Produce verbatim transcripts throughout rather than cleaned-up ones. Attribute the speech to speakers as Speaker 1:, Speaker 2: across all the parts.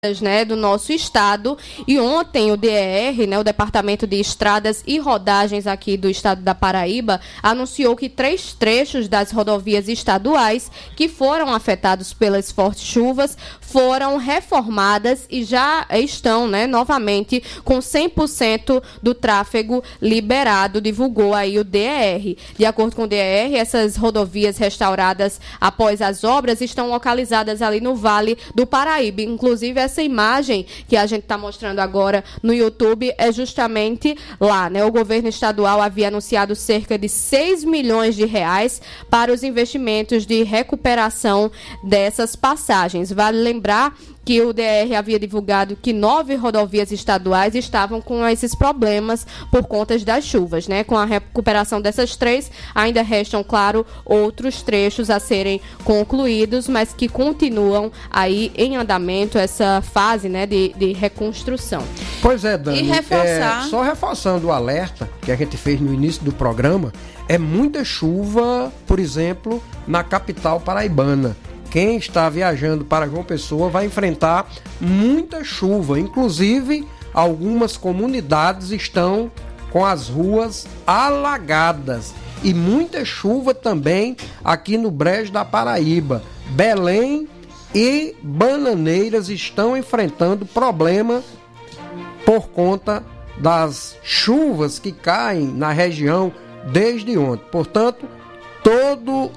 Speaker 1: né, do nosso estado, e ontem o D E R, né, o Departamento de Estradas e Rodagens aqui do estado da Paraíba, anunciou que três trechos das rodovias estaduais que foram afetados pelas fortes chuvas foram reformadas e já estão, né, novamente com cem por cento do tráfego liberado, divulgou aí o D E R. De acordo com o D E R, essas rodovias restauradas após as obras estão localizadas ali no Vale do Paraíba. Inclusive, essa imagem que a gente está mostrando agora no YouTube é justamente lá, né? O governo estadual havia anunciado cerca de seis milhões de reais para os investimentos de recuperação dessas passagens. Vale lembrar que o D E R havia divulgado que nove rodovias estaduais estavam com esses problemas por conta das chuvas, né? Com a recuperação dessas três, ainda restam, claro, outros trechos a serem concluídos, mas que continuam aí em andamento essa fase, né, de, de reconstrução.
Speaker 2: Pois é, Dani,
Speaker 3: e reforçar...
Speaker 2: é, só reforçando o alerta que a gente fez no início do programa, é muita chuva, por exemplo, na capital paraibana. Quem está viajando para João Pessoa vai enfrentar muita chuva. Inclusive, algumas comunidades estão com as ruas alagadas. E muita chuva também aqui no Brejo da Paraíba. Belém e Bananeiras estão enfrentando problema por conta das chuvas que caem na região desde ontem. Portanto, todo...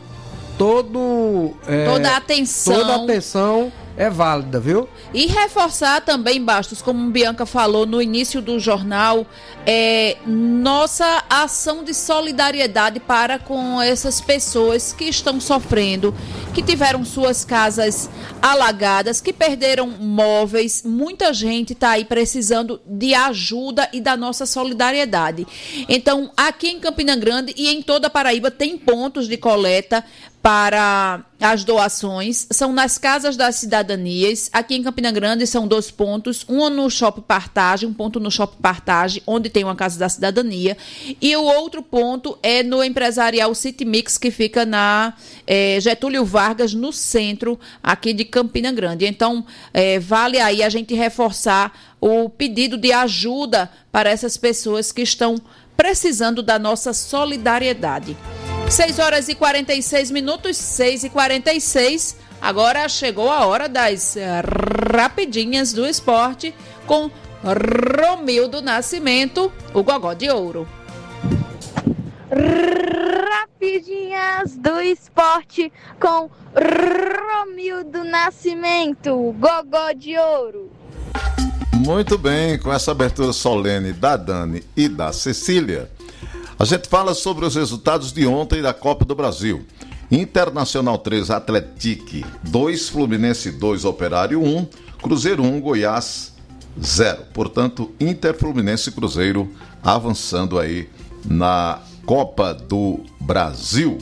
Speaker 2: Todo, é,
Speaker 3: toda a atenção
Speaker 2: toda a atenção é válida, viu?
Speaker 3: E reforçar também, Bastos, como Bianca falou no início do jornal, é, nossa ação de solidariedade para com essas pessoas que estão sofrendo, que tiveram suas casas alagadas, que perderam móveis. Muita gente está aí precisando de ajuda e da nossa solidariedade. Então, aqui em Campina Grande e em toda a Paraíba tem pontos de coleta para as doações, são nas Casas das Cidadanias. Aqui em Campina Grande são dois pontos, um no Shopping Partage, um ponto no Shopping Partage, onde tem uma Casa da Cidadania, e o outro ponto é no Empresarial City Mix, que fica na é, Getúlio Vargas, no centro aqui de Campina Grande. Então, é, vale aí a gente reforçar o pedido de ajuda para essas pessoas que estão precisando da nossa solidariedade. seis horas e quarenta e seis minutos, seis e quarenta e seis. Agora chegou a hora das rapidinhas do esporte com Romildo Nascimento, o Gogó de Ouro.
Speaker 4: Rapidinhas do esporte com Romildo Nascimento, Gogó de Ouro.
Speaker 5: Muito bem, com essa abertura solene da Dani e da Cecília, a gente fala sobre os resultados de ontem da Copa do Brasil. Internacional três, Atlético dois, Fluminense dois, Operário um, Cruzeiro um, Goiás zero. Portanto, Inter, Fluminense e Cruzeiro avançando aí na Copa do Brasil.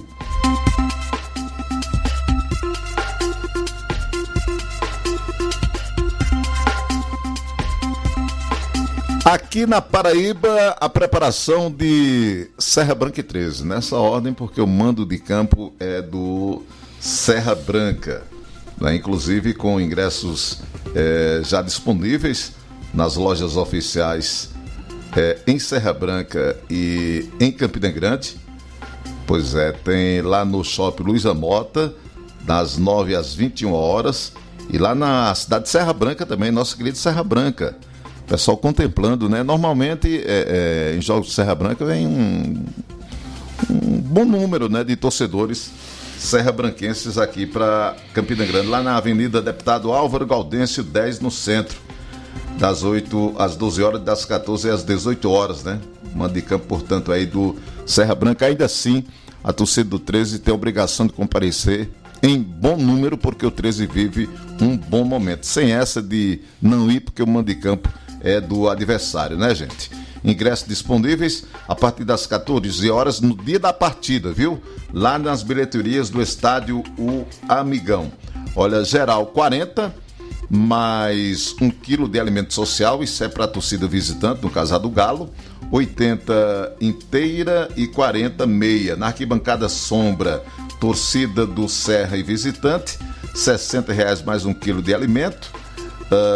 Speaker 5: Aqui na Paraíba, a preparação de Serra Branca e treze, nessa ordem, porque o mando de campo é do Serra Branca, né? Inclusive com ingressos é, já disponíveis nas lojas oficiais é, em Serra Branca e em Campina Grande. Pois é, tem lá no Shopping Luiza Mota, das nove às vinte e uma horas, e lá na cidade de Serra Branca também, nossa querida Serra Branca. Pessoal contemplando, né? Normalmente é, é, em jogos de Serra Branca vem um, um bom número, né, de torcedores serra-branquenses aqui para Campina Grande, lá na Avenida Deputado Álvaro Gaudêncio dez, no centro, das oito às doze horas, das quatorze às dezoito horas, né? Mando de campo, portanto, aí do Serra Branca. Ainda assim, a torcida do treze tem a obrigação de comparecer em bom número, porque o treze vive um bom momento. Sem essa de não ir, porque o mando de campo é do adversário, né, gente? Ingressos disponíveis a partir das quatorze horas no dia da partida, viu? Lá nas bilheterias do estádio O Amigão. Olha, geral quarenta, mais um quilo de alimento social, isso é para a torcida visitante, no caso a do Galo, oitenta inteira e quarenta meia. Na arquibancada sombra, torcida do Serra e visitante, sessenta reais mais um quilo de alimento. Uh,